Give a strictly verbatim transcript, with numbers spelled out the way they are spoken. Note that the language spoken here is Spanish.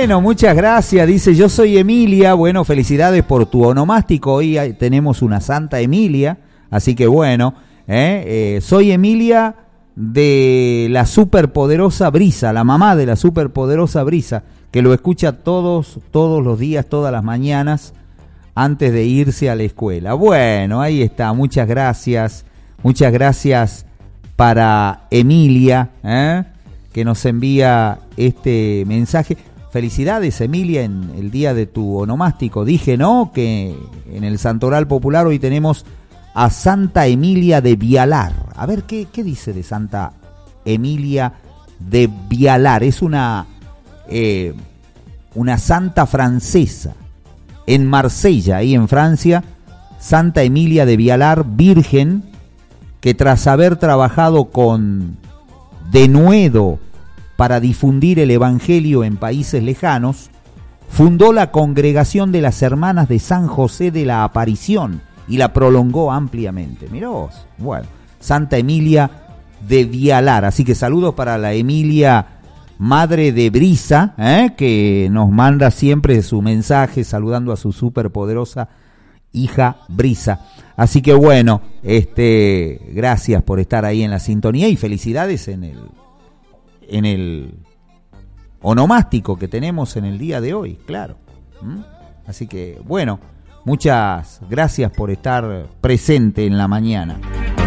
Bueno, muchas gracias. Dice, yo soy Emilia. Bueno, felicidades por tu onomástico. Hoy hay, tenemos una Santa Emilia. Así que bueno, eh, eh, soy Emilia de la superpoderosa Brisa, la mamá de la superpoderosa Brisa, que lo escucha todos, todos los días, todas las mañanas, antes de irse a la escuela. Bueno, ahí está. Muchas gracias. Muchas gracias para Emilia, ¿eh? que nos envía este mensaje. Felicidades, Emilia, en el día de tu onomástico. Dije, ¿no?, que en el Santoral Popular hoy tenemos a Santa Emilia de Vialar. A ver, ¿qué, qué dice de Santa Emilia de Vialar? Es una, eh, una santa francesa. En Marsella, ahí en Francia, Santa Emilia de Vialar, virgen, que tras haber trabajado con denuedo para difundir el Evangelio en países lejanos, fundó la Congregación de las Hermanas de San José de la Aparición y la prolongó ampliamente. Mirá vos, bueno, Santa Emilia de Vialar. Así que saludos para la Emilia, madre de Brisa, ¿eh? que nos manda siempre su mensaje saludando a su superpoderosa hija Brisa. Así que bueno, este, gracias por estar ahí en la sintonía y felicidades en el en el onomástico que tenemos en el día de hoy, claro. ¿Mm? Así que bueno, muchas gracias por estar presente en la mañana.